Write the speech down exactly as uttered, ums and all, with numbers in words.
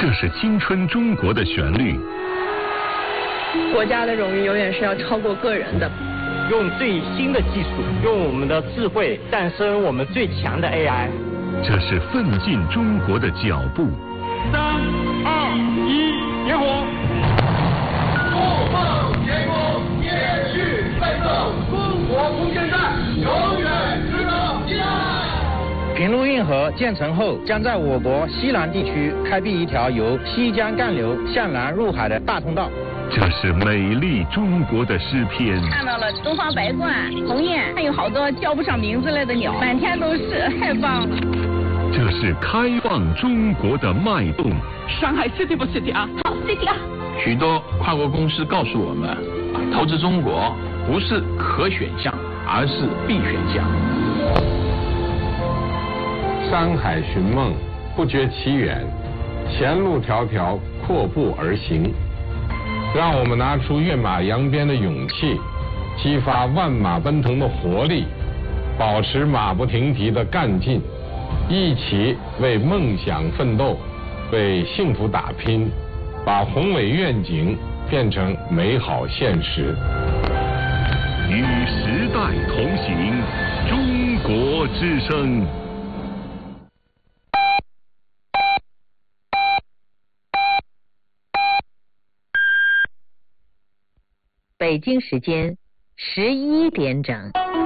这是青春中国的旋律。 国家的荣誉永远是要超过个人的。 用最新的技术，用我们的智慧诞生我们最强的 A I。 这是奋进中国的脚步。 三二一，点火！ 不梦天空，铁血奋斗，中国空间站永远值得信赖。 平陆运河建成后，将在我国西南地区开辟一条由西江干流向南入海的大通道。 这是美丽中国的诗篇。 看到了东方白鹳、鸿雁，还有好多叫不上名字来的鸟，满天都是，太棒了。 这是开放中国的脉动。 上海 City 不 City 啊？ 好 City 啊！ 许多跨国公司告诉我们，投资中国不是可选项，而是必选项。 山海寻梦，不觉其远，前路迢迢，阔步而行。让我们拿出跃马扬鞭的勇气，激发万马奔腾的活力，保持马不停蹄的干劲，一起为梦想奋斗，为幸福打拼，把宏伟愿景变成美好现实。 与时代同行，中国之声。 北京时间十一点整。